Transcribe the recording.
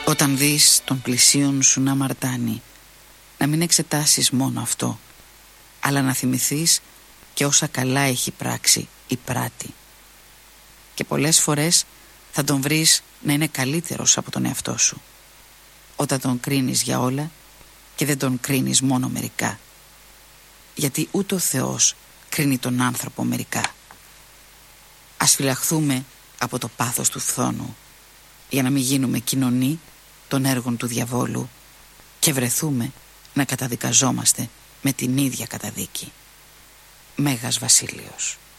Όταν δεις τον πλησίον σου να μαρτάνει, να μην εξετάσεις μόνο αυτό, αλλά να θυμηθείς και όσα καλά έχει πράξει ή πράττει. Και πολλές φορές θα τον βρεις να είναι καλύτερος από τον εαυτό σου, όταν τον κρίνεις για όλα και δεν τον κρίνεις μόνο μερικά. Γιατί ούτε ο Θεός κρίνει τον άνθρωπο μερικά. Ας φυλαχθούμε από το πάθος του φθόνου, για να μην γίνουμε κοινωνοί των έργων του διαβόλου και βρεθούμε να καταδικαζόμαστε με την ίδια καταδίκη. Μέγας Βασίλειος.